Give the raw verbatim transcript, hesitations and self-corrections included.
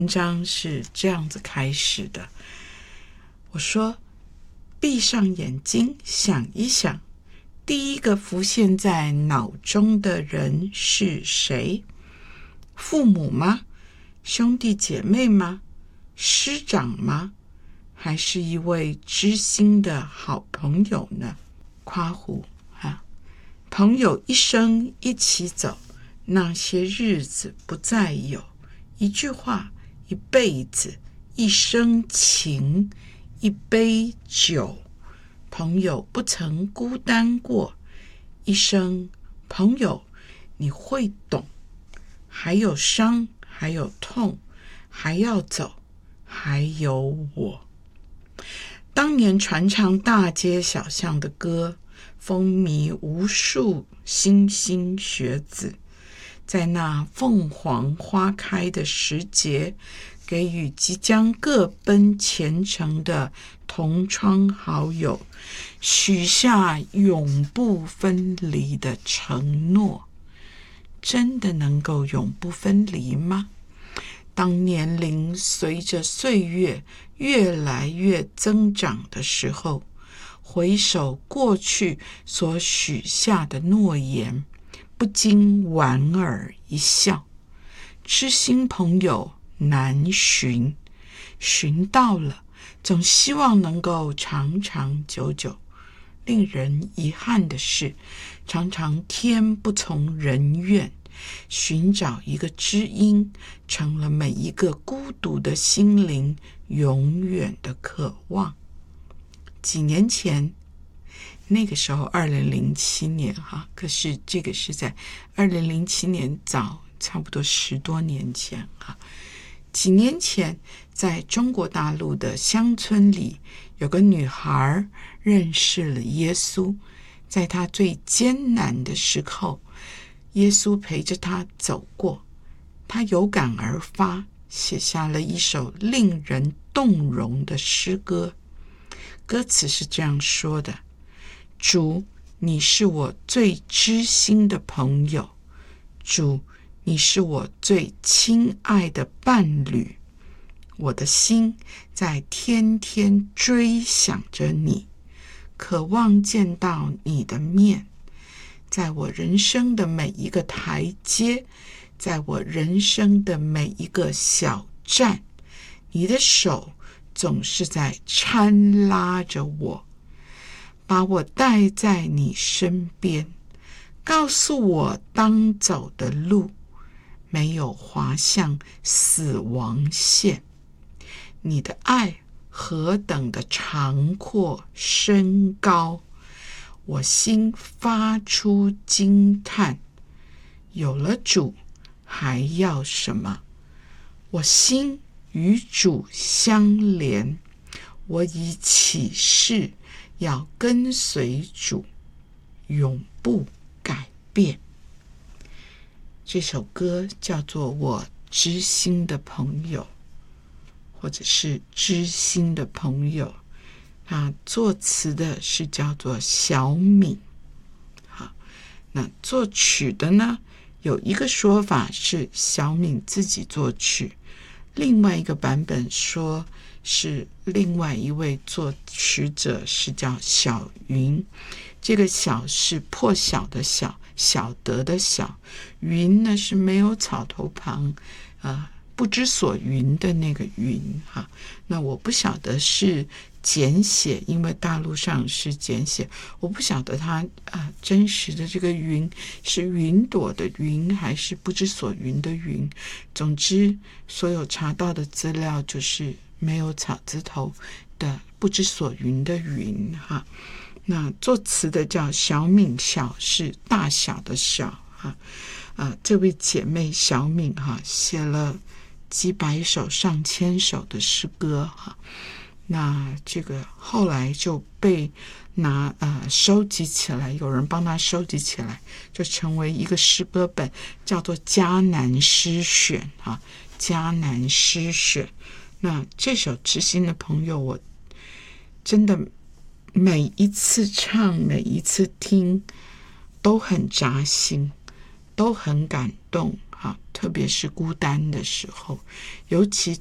文章是这样子开始的，我说闭上眼睛想一想，第一个浮现在脑中的人是谁？父母吗？兄弟姐妹吗？师长吗？还是一位知心的好朋友呢？夸胡啊，朋友一生一起走，那些日子不再有。一句话，一辈子，一生情，一杯酒。朋友不曾孤单过，一生朋友你会懂。还有伤，还有痛，还要走，还有我。当年传唱大街小巷的歌，风靡无数莘莘学子，在那凤凰花开的时节，给予即将各奔前程的同窗好友许下永不分离的承诺。真的能够永不分离吗？当年龄随着岁月越来越增长的时候，回首过去所许下的诺言，不禁莞尔一笑。知心朋友难寻，寻到了，总希望能够长长久久。令人遗憾的是，常常天不从人愿，寻找一个知音，成了每一个孤独的心灵永远的渴望。几年前，那个时候二零零七年哈，可是这个是在二零零七年早差不多十多年前哈。几年前，在中国大陆的乡村里，有个女孩认识了耶稣，在她最艰难的时候，耶稣陪着她走过，她有感而发，写下了一首令人动容的诗歌。歌词是这样说的：主，你是我最知心的朋友，主，你是我最亲爱的伴侣，我的心在天天追想着你，渴望见到你的面。在我人生的每一个台阶，在我人生的每一个小站，你的手总是在搀拉着我，把我带在你身边，告诉我当走的路没有滑向死亡线。你的爱何等的长阔深高，我心发出惊叹，有了主还要什么？我心与主相连，我已起誓要跟随主，永不改变。这首歌叫做《我知心的朋友》，或者是知心的朋友。啊，作词的是叫做小敏。好，那作曲的呢，有一个说法是小敏自己作曲，另外一个版本说是另外一位作曲者是叫小云。这个小是破晓的晓，晓得的晓，云呢是没有草头旁，呃，不知所云的那个云哈。那我不晓得是简写，因为大陆上是简写，我不晓得它啊真实的这个云是云朵的云还是不知所云的云。总之，所有查到的资料就是没有草字头的不知所云的云哈。那作词的叫小敏，小是大小的小哈。啊，这位姐妹小敏哈写了几百首上千首的诗歌哈。那这个后来就被拿呃收集起来，有人帮他收集起来，就成为一个诗歌本，叫做《迦南诗选》啊，《迦南诗选》。那这首《知心的朋友》，我真的每一次唱，每一次听，都很扎心，都很感动好，特别是孤单的时候，尤其